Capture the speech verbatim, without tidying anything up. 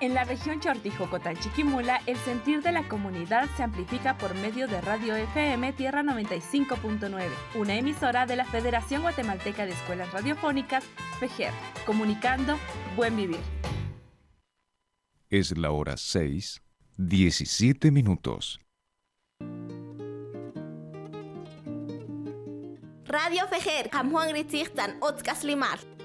En la región Chortijocotán-Chiquimula, el sentir de la comunidad se amplifica por medio de Radio F M Tierra noventa y cinco punto nueve, una emisora de la Federación Guatemalteca de Escuelas Radiofónicas, FEGER, comunicando Buen Vivir. Es la hora seis, diecisiete minutos. Radio FEGER, Kamjuan Ritzigtan, Otzkas Limar.